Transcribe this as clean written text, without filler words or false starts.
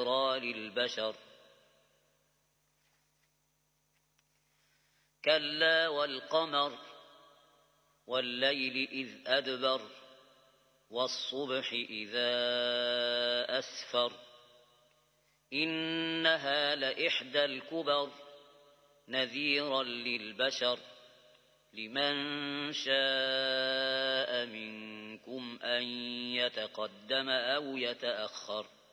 ذكرى للبشر كلا والقمر والليل إذ أدبر والصبح إذا أسفر إنها لإحدى الكبر نذيرا للبشر لمن شاء منكم أن يتقدم أو يتأخر